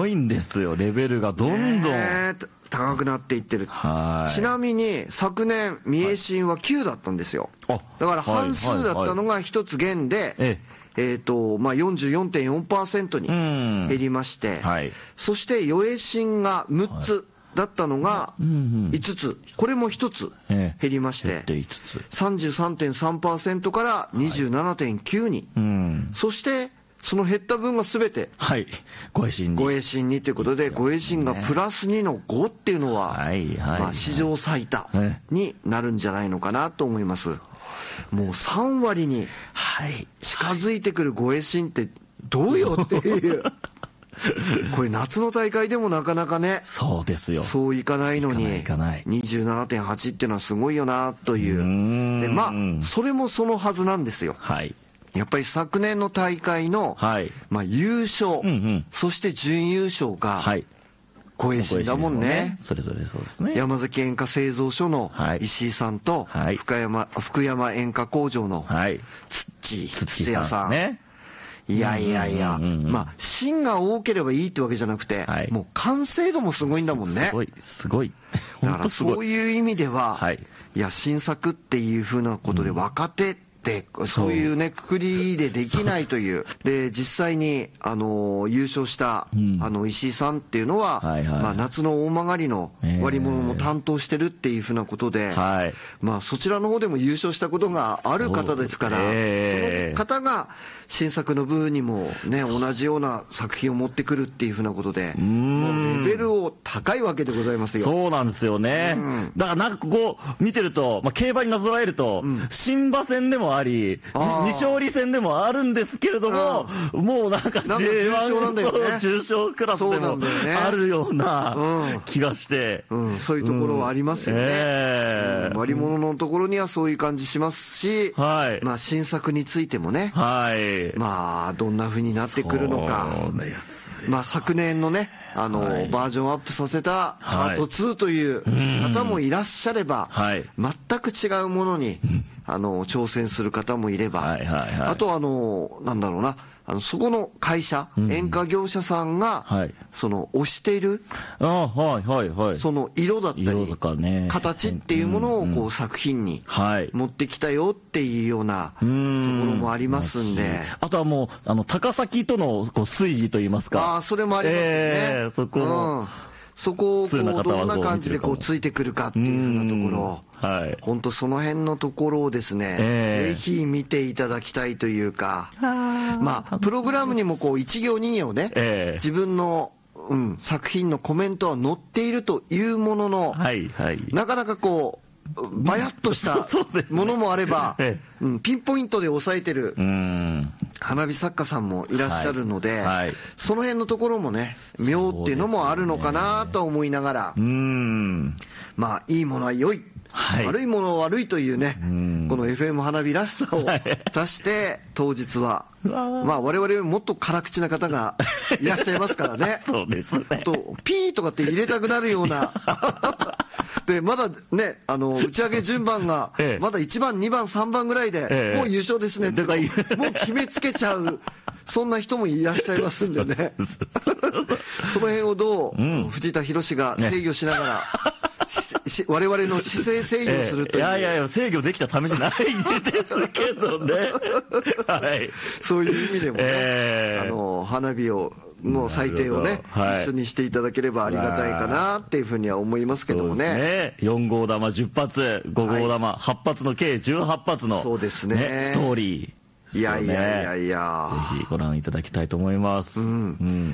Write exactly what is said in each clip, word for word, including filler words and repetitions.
ごいんですよ。レベルがどんどん、 ね、高くなっていってる。 はい。 ちなみに昨年三重新はきゅうだったんですよ。 はい、 だから半数だったのが一つ減で、はいはいはい、えーとまあ、よんじゅうよんてんよんパーセント に減りまして、はい、そして与江新がむっつだったのがいつつ、これもひとつ減りまして、さんじゅうさんてんさんパーセント から にじゅうななてんきゅう に、はい、そしてその減った分がすべて護衛新に護衛新にということで、護衛新がプラスにのごっていうのは、まあ、史上最多になるんじゃないのかなと思います。もうさんわりに近づいてくる護衛新ってどうよっていうこれ夏の大会でもなかなかね、 そうですよ、 そういかないのに にじゅうななてんはち っていうのはすごいよなという。でまあそれもそのはずなんですよ。はい、やっぱり昨年の大会の、はい、まあ、優勝、うんうん、そして準優勝が、はい、護衛新だもんね。 それぞれそうですね。 山崎演歌製造所の石井さんと、はい、福山福山演歌工場の土土屋さん、ね、いやいやいや、うんうんうん、まあ芯が多ければいいってわけじゃなくて、はい、もう完成度もすごいんだもんね。 すごいすごい。 だからそういう意味では、はい、いや新作っていうふうなことで若手、うんそういうねくくりでできないという。で実際にあの優勝した、うん、あの石井さんっていうのは、はいはい、まあ、夏の大曲の割り物も担当してるっていうふうなことで、えー、はい、まあ、そちらの方でも優勝したことがある方ですから、そ、えー、その方が新作の部にもね同じような作品を持ってくるっていうふうなことで、もうレベルを高いわけでございますよ。 そうなんですよね、うん、だからなんかこう見てると、まあ、競馬になぞらえると、うん、新馬戦でもあり二勝利戦でもあるんですけれども、もうなんか ジェイワン の重賞クラスでもあるような気がして、 うんうん、そういうところはありますよね、うんえー、割り物のところにはそういう感じしますし、はい、まあ、新作についてもね、はい、まあどんな風になってくるのか、まあ、昨年のねあの、はい、バージョンアップさせたパートツーという方もいらっしゃれば、はい、全く違うものにあの挑戦する方もいれば、はいはいはい、あとあのなんだろうな、あのそこの会社、うん、演歌業者さんが、はい、その推している、あ、はいはいはい、その色だったり色とか、ね、形っていうものをこう、うんうん、作品に持ってきたよっていうようなところもありますんで、 あとはもうあの高崎とのこう推理といいますか、 あ、それもありますよね、えー、そこの、うん、そこをこうどんな感じでこうついてくるかっていうふうなところ、はい、本当その辺のところをですね、えー、ぜひ見ていただきたいというか、まあプログラムにもこう一行二行ね、えー、自分の、うん、作品のコメントは載っているというものの、はいはい、なかなかこうバヤッとしたものもあれば、ね、うん、ピンポイントで抑えてる花火作家さんもいらっしゃるので、はいはい、その辺のところもね妙っていうのもあるのかなと思いながら、うーん、まあいいものは良い、はい、悪いものは悪いというね、この エフエム 花火らしさを出して当日はまあ我々よりもっと辛口な方がいらっしゃいますからねそうですね、 とピーとかって入れたくなるようなでまだね、あの打ち上げ順番がまだいちばんにばんさんばんぐらいで、ええ、もう優勝ですねってもう決めつけちゃうそんな人もいらっしゃいますんでねその辺をどう、うん、藤田寛が制御しながら、ね、我々の姿勢制御するという、ええ、いやいやいや制御できたためじゃないですけどねはい、 そういう意味でもね、えー、あの花火をの祭典をね、はい、一緒にしていただければありがたいかなっていうふうには思いますけども ね, ねよん号玉じゅっ発、ご号玉、はい、はち発の計じゅうはち発の、 そうですね、 ね、ストーリー、 いやいやいやいや、 ぜひご覧いただきたいと思います、うんうん、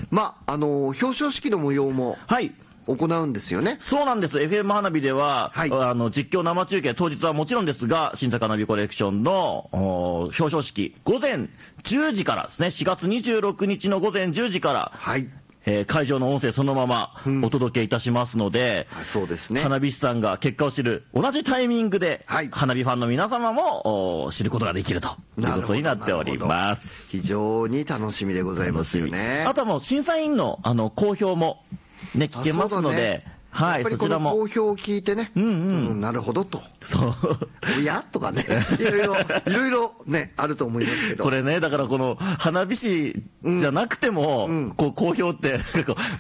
まああの表彰式の模様も、はい、行うんですよね。 そうなんです。 エフエム 花火では、はい、あの実況生中継当日はもちろんですが、新作花火コレクションの表彰式午前じゅうじからですね、しがつにじゅうろくにちの午前じゅうじから、はい、えー、会場の音声そのままお届けいたしますので、 うん、そうですね、 花火師さんが結果を知る同じタイミングで、はい、花火ファンの皆様も知ることができるということになっております。 非常に楽しみでございますよね。 あとはもう審査員のあの好評もね、聞けますので、はい、 やっぱりこの好評を聞いてね、うんうんうん、なるほどと、 そういやとかね、いろいろいろいろねあると思いますけど、 これね、だからこの花火師じゃなくても、うん、こう好評って